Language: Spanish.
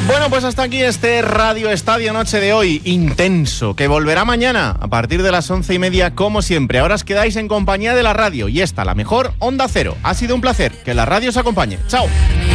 Bueno, pues hasta aquí este Radio Estadio Noche de hoy, intenso, que volverá mañana a partir de las 11:30 como siempre. Ahora os quedáis en compañía de la radio y esta, la mejor Onda Cero. Ha sido un placer, que la radio os acompañe. ¡Chao!